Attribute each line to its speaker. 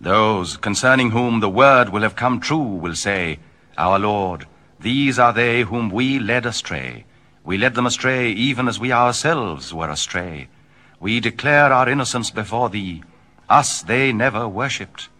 Speaker 1: Those concerning whom the word will have come true will say, Our Lord, these are they whom we led astray. We led them astray even as we ourselves were astray. We declare our innocence before thee. Us they never worshipped.